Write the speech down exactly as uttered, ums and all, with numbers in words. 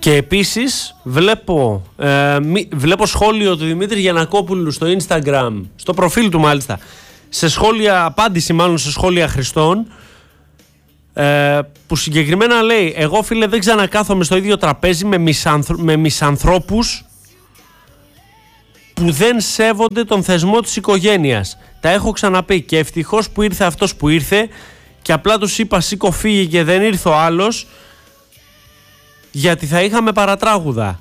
Και επίσης βλέπω, ε, μη, βλέπω σχόλιο του Δημήτρη Γιαννακόπουλου στο Instagram, στο προφίλ του μάλιστα, σε σχόλια, απάντηση μάλλον σε σχόλια χρηστών, ε, που συγκεκριμένα λέει: εγώ φίλε δεν ξανακάθομαι στο ίδιο τραπέζι με, μισανθ, με μισανθρώπους που δεν σέβονται τον θεσμό της οικογένειας. Τα έχω ξαναπεί και ευτυχώς που ήρθε αυτός που ήρθε και απλά τους είπα σήκω φύγε και δεν ήρθε ο άλλος, γιατί θα είχαμε παρατράγουδα.